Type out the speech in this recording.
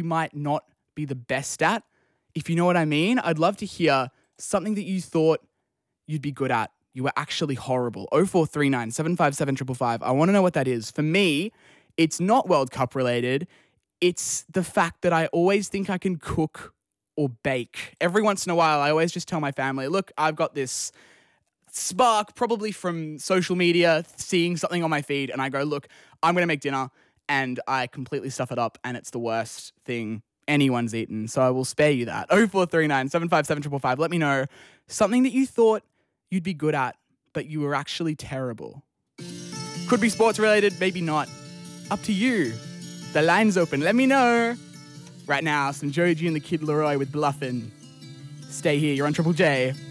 might not be the best at. If you know what I mean, I'd love to hear something that you thought you'd be good at. You were actually horrible. 0439 757 555. I want to know what that is. For me, it's not World Cup related. It's the fact that I always think I can cook or bake. Every once in a while, I always just tell my family, look, I've got this spark, probably from social media, seeing something on my feed, and I go, look, I'm going to make dinner, and I completely stuff it up, and it's the worst thing anyone's eaten. So I will spare you that. 0439 757 555. Let me know something that you thought you'd be good at, but you were actually terrible. Could be sports related, maybe not. Up to you. The line's open. Let me know. Right now, some Joji and the Kid Laroi with Bluffin'. Stay here. You're on Triple J.